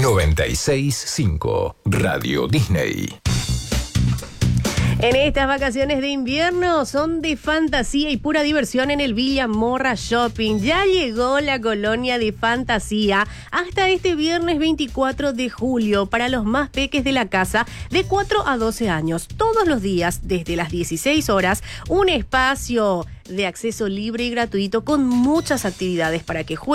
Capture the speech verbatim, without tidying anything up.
noventa y seis punto cinco Radio Disney. En estas vacaciones de invierno son de fantasía y pura diversión en el Villa Morra Shopping. Ya llegó la colonia de fantasía hasta este viernes veinticuatro de julio para los más peques de la casa de cuatro a doce años. Todos los días, desde las dieciséis horas, un espacio de acceso libre y gratuito con muchas actividades para que jueguen